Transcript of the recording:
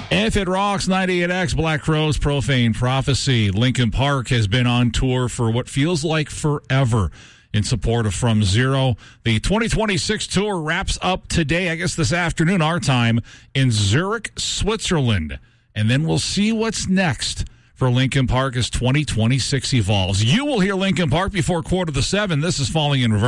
If It Rocks 98X, Black Crowes, Profane Prophecy. Linkin Park has been on tour for what feels like forever in support of From Zero. The 2026 tour wraps up today, I guess this afternoon, our time, in Zurich, Switzerland. And then we'll see what's next for Linkin Park as 2026 evolves. You will hear Linkin Park before 6:45. This is Falling in Reverse.